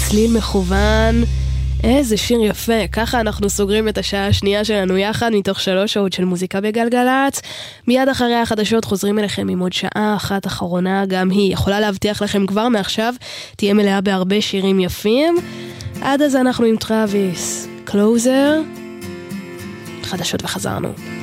צליל מכוון. איזה שיר יפה. ככה אנחנו סוגרים את השעה השנייה שלנו יחד, מתוך 3 שעות של מוזיקה בגלגלת. מיד אחרי החדשות חוזרים אליכם עם עוד שעה אחת אחרונה, גם היא יכולה להבטיח לכם כבר מעכשיו, תהיה מלאה בהרבה שירים יפים. עד אז אנחנו עם טראביס, קלוזר, חדשות וחזרנו.